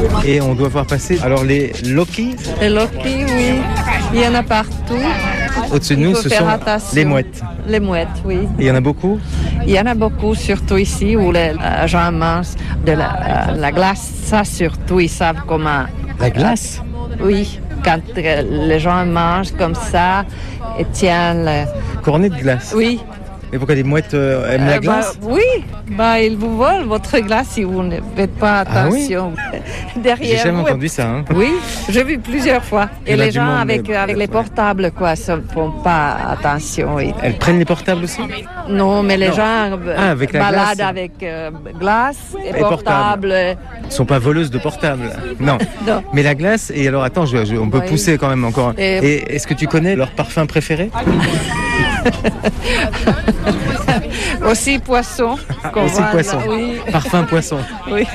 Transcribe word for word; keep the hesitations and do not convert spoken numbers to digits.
Et on doit voir passer alors les Loki. Les Loki, oui. Il y en a partout. Au-dessus de nous, ce sont attention. les mouettes. Les mouettes, oui. Et il y en a beaucoup? Il y en a beaucoup, surtout ici, où les euh, gens mangent de la, euh, la glace. Ça, surtout, ils savent comment... La glace? Oui, quand euh, les gens mangent comme ça et tiennent... Le... Cornet de glace? Oui. Et pourquoi les mouettes euh, aiment Euh, la glace? bah, Oui, bah, ils vous volent votre glace si vous ne faites pas attention. Ah oui? Derrière J'ai jamais vous, entendu ça. Hein. Oui, j'ai vu plusieurs fois. Il y Et en a les du gens monde, avec, mais- avec les ouais. portables, quoi, ne font pas attention. Oui. Elles prennent les portables aussi? Non, mais les Non. gens euh, Ah, avec la baladent glace. avec euh, glace et, Et portable. Elles ne sont pas voleuses de portables. Non. Non. Mais la glace, et alors attends, je- je- on peut Oui. pousser quand même encore. Et- Et est-ce que tu connais leur parfum préféré? Aussi poisson. qu'on Aussi voit là, poisson. Oui. Parfum poisson. Oui.